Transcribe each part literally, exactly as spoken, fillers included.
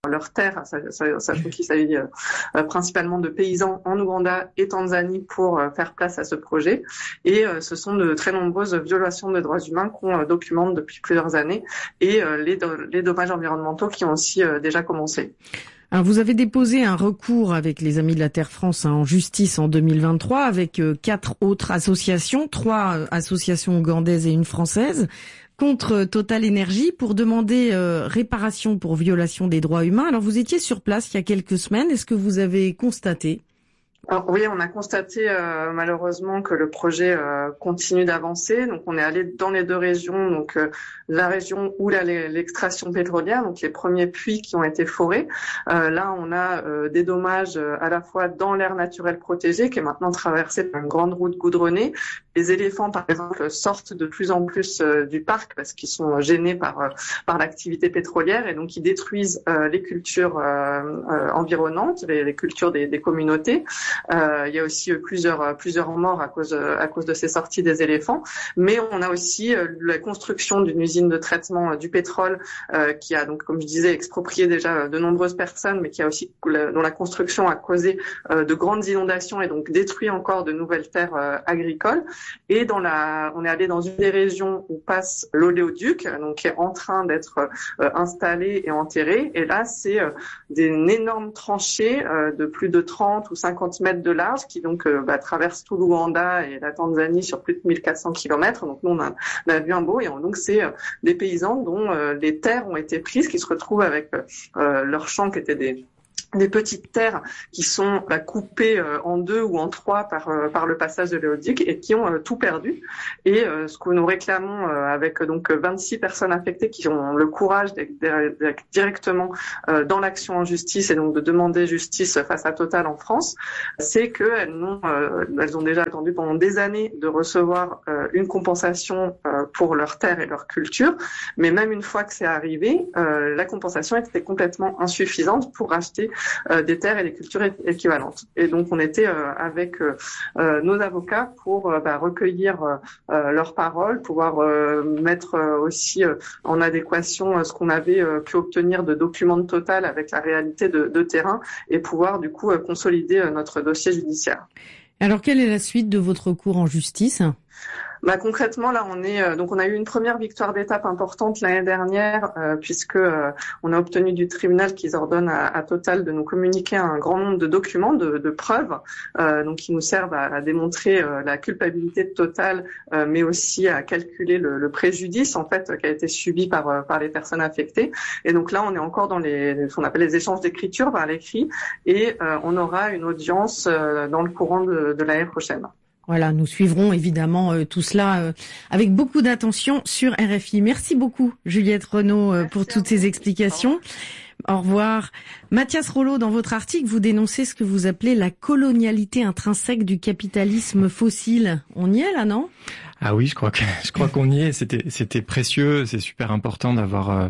leurs terres, sachant qu'il s'agit euh, principalement de paysans en Ouganda et Tanzanie pour euh, faire place à ce projet. Et euh, ce sont de très nombreuses violations de droits humains qu'on euh, documente depuis plusieurs années et euh, les, do- les dommages environnementaux qui ont aussi euh, déjà commencé. Alors vous avez déposé un recours avec les Amis de la Terre France hein, en justice en deux mille vingt-trois avec euh, quatre autres associations, trois euh, associations ougandaises et une française, contre Total Energy pour demander euh, réparation pour violation des droits humains. Alors vous étiez sur place il y a quelques semaines, est-ce que vous avez constaté ? Alors, oui, on a constaté euh, malheureusement que le projet euh, continue d'avancer. Donc, on est allé dans les deux régions, donc euh, la région où la, l'extraction pétrolière, donc les premiers puits qui ont été forés. Euh, là, on a euh, des dommages euh, à la fois dans l'aire naturelle protégée, qui est maintenant traversée par une grande route goudronnée. Les éléphants, par exemple, sortent de plus en plus euh, du parc parce qu'ils sont gênés par euh, par l'activité pétrolière et donc ils détruisent euh, les cultures euh, euh, environnantes, les, les cultures des, des communautés. Euh, il y a aussi euh, plusieurs plusieurs morts à cause euh, à cause de ces sorties des éléphants, mais on a aussi euh, la construction d'une usine de traitement euh, du pétrole euh, qui a donc, comme je disais, exproprié déjà de nombreuses personnes, mais qui a aussi dont la construction a causé euh, de grandes inondations et donc détruit encore de nouvelles terres euh, agricoles. Et dans la, on est allé dans une des régions où passe l'oléoduc, donc qui est en train d'être euh, installé et enterré. Et là, c'est euh, des énormes tranchées euh, de plus de trente ou cinquante mètres de large qui donc euh, bah, traversent tout l'Ouganda et la Tanzanie sur plus de mille quatre cents kilomètres. Donc nous, on a, on a vu un beau. Et on, donc c'est euh, des paysans dont euh, les terres ont été prises, qui se retrouvent avec euh, leurs champs qui étaient des des petites terres qui sont bah, coupées euh, en deux ou en trois par euh, par le passage de l'éoduc et qui ont euh, tout perdu. Et euh, ce que nous réclamons euh, avec donc vingt-six personnes affectées qui ont le courage d'être, d'être directement euh, dans l'action en justice et donc de demander justice face à Total en France, c'est qu'elles n'ont euh, elles ont déjà attendu pendant des années de recevoir euh, une compensation euh, pour leurs terres et leur culture, mais même une fois que c'est arrivé, euh, la compensation était complètement insuffisante pour acheter Euh, des terres et des cultures équivalentes. Et donc on était euh, avec euh, euh, nos avocats pour euh, bah, recueillir euh, leurs paroles, pouvoir euh, mettre euh, aussi euh, en adéquation euh, ce qu'on avait euh, pu obtenir de documents de Total avec la réalité de, de terrain et pouvoir du coup euh, consolider euh, notre dossier judiciaire. Alors quelle est la suite de votre recours en justice ? Bah concrètement là on est euh, donc on a eu une première victoire d'étape importante l'année dernière euh, puisque euh, on a obtenu du tribunal qu'ils ordonnent à, à Total de nous communiquer un grand nombre de documents, de, de preuves, euh, donc qui nous servent à, à démontrer euh, la culpabilité de Total, euh, mais aussi à calculer le, le préjudice en fait qui a été subi par euh, par les personnes affectées. Et donc là on est encore dans les ce qu'on appelle les échanges d'écriture par l'écrit et euh, on aura une audience euh, dans le courant de, de l'année prochaine. Voilà, nous suivrons évidemment euh, tout cela euh, avec beaucoup d'attention sur R F I. Merci beaucoup Juliette Renaud euh, pour toutes ces explications. Au revoir. Mathias Rollo, dans votre article, vous dénoncez ce que vous appelez la colonialité intrinsèque du capitalisme fossile. On y est là, non ? Ah oui, je crois que je crois qu'on y est. C'était c'était précieux. C'est super important d'avoir euh,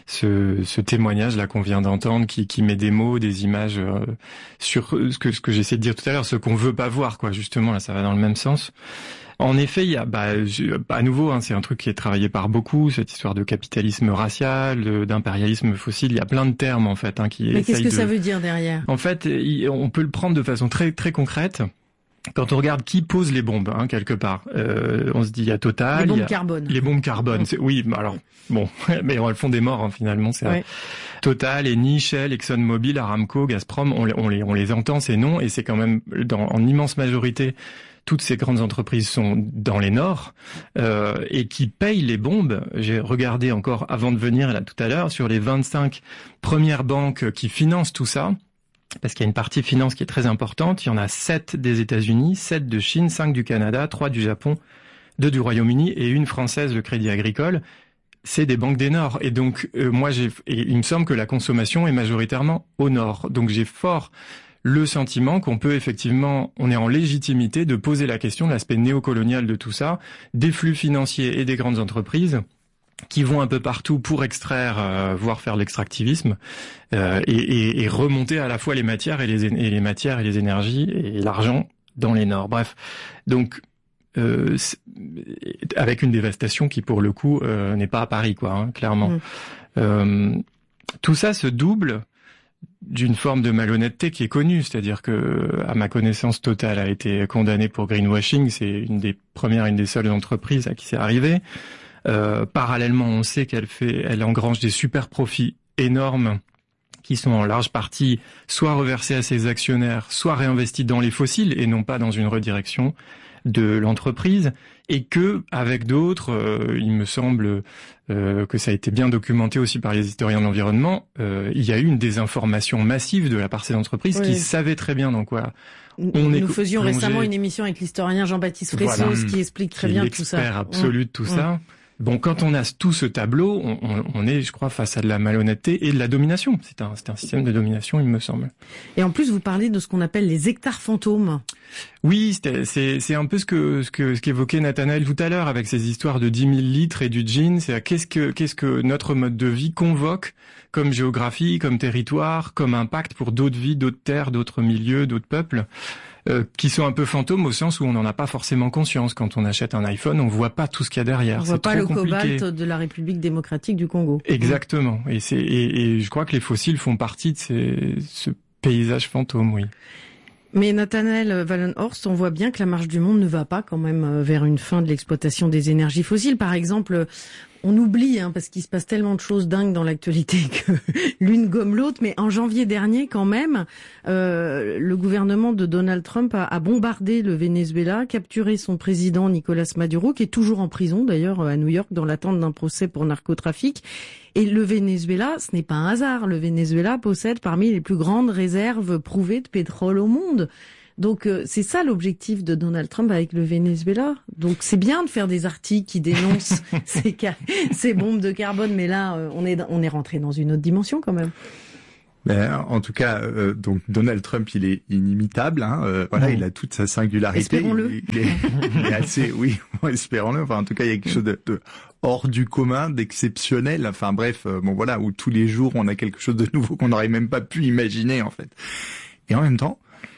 ce ce témoignage là qu'on vient d'entendre, qui qui met des mots, des images euh, sur ce que ce que j'essaie de dire tout à l'heure, ce qu'on veut pas voir, quoi. Justement, là, ça va dans le même sens. En effet, il y a, bah, à nouveau, hein, c'est un truc qui est travaillé par beaucoup, cette histoire de capitalisme racial, de, d'impérialisme fossile. Il y a plein de termes en fait, hein, qui. Mais qu'est-ce que de... ça veut dire derrière ? En fait, on peut le prendre de façon très très concrète. Quand on regarde qui pose les bombes, hein, quelque part, euh, on se dit il y a Total, les bombes il y a carbone. Les bombes carbone, c'est, oui, alors bon, mais elles font des morts hein, finalement. C'est ouais. Total, Eni, Shell, ExxonMobil, Aramco, Gazprom, on, on les on les entend ces noms et c'est quand même dans en immense majorité. Toutes ces grandes entreprises sont dans les Nords euh, et qui payent les bombes. J'ai regardé encore avant de venir là tout à l'heure sur les vingt-cinq premières banques qui financent tout ça. Parce qu'il y a une partie finance qui est très importante. Il y en a sept des États-Unis, sept de Chine, cinq du Canada, trois du Japon, deux du Royaume-Uni et une française, le Crédit Agricole. C'est des banques des Nord. Et donc, euh, moi, j'ai, et il me semble que la consommation est majoritairement au Nord. Donc, j'ai fort le sentiment qu'on peut effectivement, on est en légitimité de poser la question de l'aspect néocolonial de tout ça, des flux financiers et des grandes entreprises qui vont un peu partout pour extraire, euh, voire faire l'extractivisme, euh, et, et, et remonter à la fois les matières et les, et les matières et les énergies et l'argent dans les Nords. Bref, donc euh, avec une dévastation qui pour le coup euh, n'est pas à Paris, quoi, hein, clairement. Mmh. Euh, tout ça se double d'une forme de malhonnêteté qui est connue, c'est-à-dire que, à ma connaissance, Total a été condamné pour greenwashing. C'est une des premières, une des seules entreprises à qui c'est arrivé. Euh, parallèlement, on sait qu'elle fait, elle engrange des super profits énormes qui sont en large partie soit reversés à ses actionnaires, soit réinvestis dans les fossiles et non pas dans une redirection de l'entreprise, et que, avec d'autres, euh, il me semble euh, que ça a été bien documenté aussi par les historiens de l'environnement, euh, il y a eu une désinformation massive de la part de ces entreprises oui. qui savaient très bien dans quoi on Nous est faisions plongé. récemment une émission avec l'historien Jean-Baptiste Fressos voilà. qui explique très qui bien tout ça. L'expert absolu de tout mmh. ça. Bon, quand on a tout ce tableau, on, on, on est, je crois, face à de la malhonnêteté et de la domination. C'est un, c'est un système de domination, il me semble. Et en plus, vous parlez de ce qu'on appelle les hectares fantômes. Oui, c'est, c'est, c'est un peu ce que, ce que, ce qu'évoquait Nathanaël tout à l'heure avec ces histoires de dix mille litres et du gin. C'est à qu'est-ce que, qu'est-ce que notre mode de vie convoque comme géographie, comme territoire, comme impact pour d'autres vies, d'autres terres, d'autres milieux, d'autres peuples. Euh, qui sont un peu fantômes au sens où on n'en a pas forcément conscience. Quand on achète un iPhone, on voit pas tout ce qu'il y a derrière. On voit c'est pas trop le compliqué. cobalt de la République démocratique du Congo. Exactement. Et c'est et, et je crois que les fossiles font partie de ces, ce paysage fantôme, oui. Mais Nathanaël Wallenhorst, on voit bien que la marche du monde ne va pas quand même vers une fin de l'exploitation des énergies fossiles. Par exemple, on oublie, hein, parce qu'il se passe tellement de choses dingues dans l'actualité que l'une gomme l'autre, mais en janvier dernier, quand même, euh, le gouvernement de Donald Trump a, a bombardé le Venezuela, capturé son président Nicolas Maduro, qui est toujours en prison d'ailleurs à New York dans l'attente d'un procès pour narcotrafic. Et le Venezuela, ce n'est pas un hasard. Le Venezuela possède parmi les plus grandes réserves prouvées de pétrole au monde. Donc euh, c'est ça l'objectif de Donald Trump avec le Venezuela. Donc c'est bien de faire des articles qui dénoncent ces, ces bombes de carbone, mais là euh, on est on est rentré dans une autre dimension quand même. Ben, en tout cas, euh, donc Donald Trump, il est inimitable. Hein, euh, voilà, mmh. il a toute sa singularité. Espérons-le. Il, il, est, il est assez, oui, espérons-le. Enfin, en tout cas, il y a quelque chose de, de hors du commun, d'exceptionnel. Enfin, bref, euh, bon voilà, où tous les jours on a quelque chose de nouveau qu'on n'aurait même pas pu imaginer en fait. Et en même temps,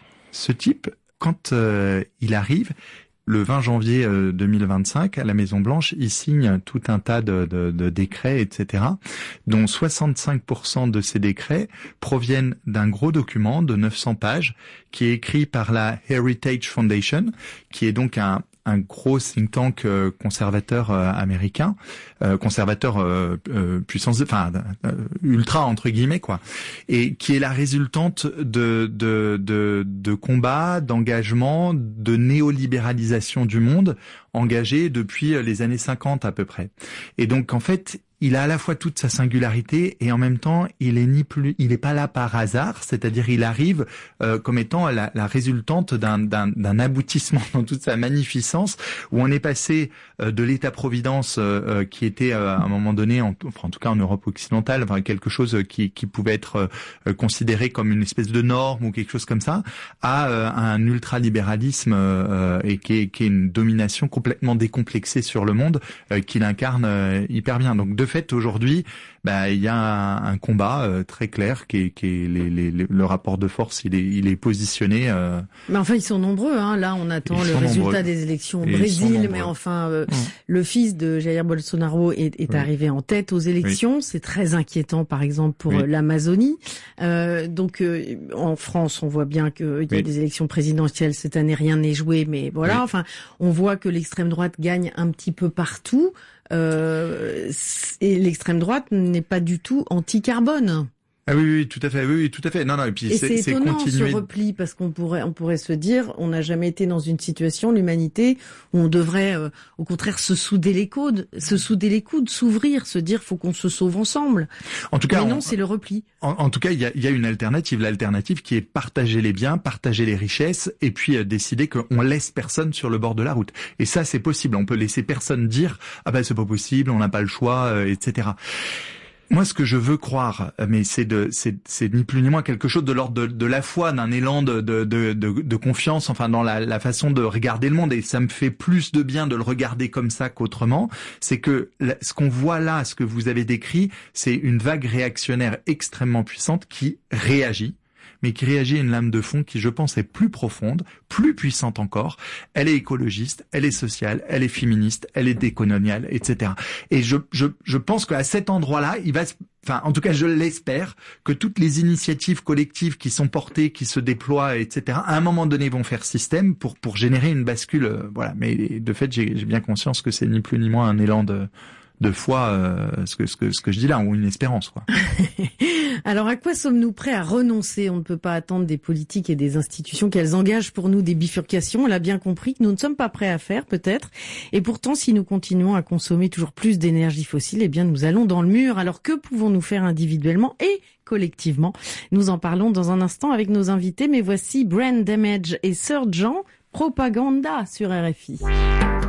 ce type, quand euh, il arrive. Le vingt janvier deux mille vingt-cinq, à la Maison-Blanche, il signe tout un tas de, de, de décrets, et cetera, dont soixante-cinq pour cent de ces décrets proviennent d'un gros document de neuf cents pages qui est écrit par la Heritage Foundation, qui est donc un un gros think tank euh, conservateur euh, américain, euh, conservateur euh, euh, puissance, enfin euh, ultra entre guillemets quoi, et qui est la résultante de de de, de combats, d'engagement, de néolibéralisation du monde engagé depuis les années cinquante à peu près. Et donc en fait, il a à la fois toute sa singularité et en même temps, il est ni plus, il est pas là par hasard, c'est-à-dire il arrive euh, comme étant la, la résultante d'un, d'un, d'un aboutissement dans toute sa magnificence, où on est passé euh, de l'État-providence euh, qui était euh, à un moment donné, en, enfin en tout cas en Europe occidentale, enfin quelque chose qui, qui pouvait être euh, considéré comme une espèce de norme ou quelque chose comme ça, à euh, un ultralibéralisme euh, et qui est, qui est une domination complètement décomplexée sur le monde euh, qu'il incarne euh, hyper bien. Donc de fait, aujourd'hui, bah, il y a un, un combat euh, très clair qui est, qui est les, les, les, le rapport de force, il est, il est positionné. Euh... Mais enfin, ils sont nombreux. Hein. Là, on attend ils le résultat nombreux. des élections au Et Brésil, mais enfin, euh, mmh. le fils de Jair Bolsonaro est, est oui. arrivé en tête aux élections. Oui. C'est très inquiétant, par exemple, pour oui. l'Amazonie. Euh, donc, euh, en France, on voit bien qu'il y a oui. des élections présidentielles cette année. Rien n'est joué, mais voilà. Oui. Enfin, on voit que l'extrême droite gagne un petit peu partout. Euh, et l'extrême droite n'est pas du tout anti-carbone. Ah oui, oui, tout à fait, oui, oui, tout à fait. Non, non, et puis et c'est, c'est, étonnant c'est continuer... ce repli, parce qu'on pourrait, on pourrait se dire, on n'a jamais été dans une situation, l'humanité, où on devrait, euh, au contraire, se souder les coudes, se souder les coudes, s'ouvrir, se dire, faut qu'on se sauve ensemble. En tout cas, mais non, on... c'est le repli. En, en tout cas, il y a, il y a une alternative, l'alternative qui est partager les biens, partager les richesses, et puis euh, décider qu'on laisse personne sur le bord de la route. Et ça, c'est possible. On peut laisser personne dire, ah ben c'est pas possible, on n'a pas le choix, euh, et cetera. Moi, ce que je veux croire, mais c'est de, c'est, c'est ni plus ni moins quelque chose de l'ordre de, de la foi, d'un élan de, de, de, de, de confiance, enfin dans la, la façon de regarder le monde. Et ça me fait plus de bien de le regarder comme ça qu'autrement. C'est que ce qu'on voit là, ce que vous avez décrit, c'est une vague réactionnaire extrêmement puissante qui réagit. mais qui réagit à une lame de fond qui, je pense, est plus profonde, plus puissante encore. Elle est écologiste, elle est sociale, elle est féministe, elle est décoloniale, et cetera. Et je, je, je pense qu'à cet endroit-là, il va, enfin, en tout cas, je l'espère, que toutes les initiatives collectives qui sont portées, qui se déploient, et cetera, à un moment donné, vont faire système pour pour générer une bascule. Euh, voilà. Mais de fait, j'ai, j'ai bien conscience que c'est ni plus ni moins un élan de de foi, euh, ce que ce que ce que je dis là, ou une espérance, quoi. Alors, à quoi sommes-nous prêts à renoncer ? On ne peut pas attendre des politiques et des institutions qu'elles engagent pour nous des bifurcations. On l'a bien compris que nous ne sommes pas prêts à faire, peut-être. Et pourtant, si nous continuons à consommer toujours plus d'énergie fossile, eh bien, nous allons dans le mur. Alors, que pouvons-nous faire individuellement et collectivement ? Nous en parlons dans un instant avec nos invités. Mais voici Brain Damage et Sir Jean, Propaganda sur R F I.